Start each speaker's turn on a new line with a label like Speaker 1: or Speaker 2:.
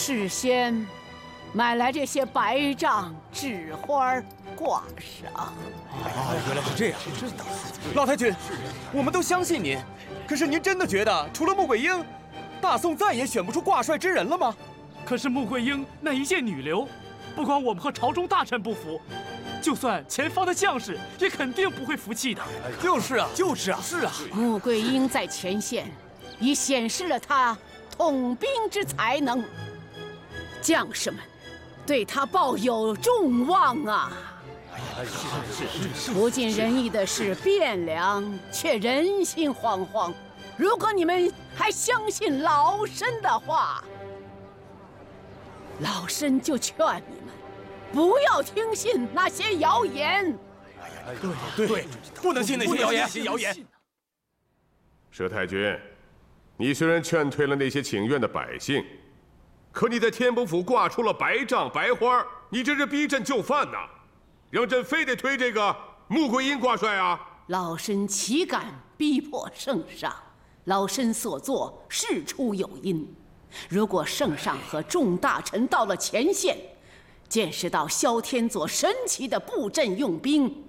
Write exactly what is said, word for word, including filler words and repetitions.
Speaker 1: 事先买来这些白帐、纸花挂上。
Speaker 2: 啊，原来是这样！老太君，我们都相信您，可是您真的觉得除了穆桂英，大宋再也选不出挂帅之人了吗？
Speaker 3: 可是穆桂英那一介女流，不光我们和朝中大臣不服，就算前方的将士也肯定不会服气的。
Speaker 2: 就是啊，就是啊，是啊。
Speaker 1: 穆桂英在前线已显示了她统兵之才能，将士们对她抱有众望啊！不尽人意的是汴梁，却人心惶惶。如果你们还相信老身的话，老身就劝你们不要听信那些谣言。
Speaker 2: 对对，不能信那些谣言。谣言。
Speaker 4: 佘太君，你虽然劝退了那些请愿的百姓，可你在天波府挂出了白帐白花，你这是逼朕就范呐！让朕非得推这个穆桂英挂帅啊！
Speaker 1: 老身岂敢逼迫圣上？老身所作事出有因。如果圣上和众大臣到了前线，见识到萧天佐神奇的布阵用兵，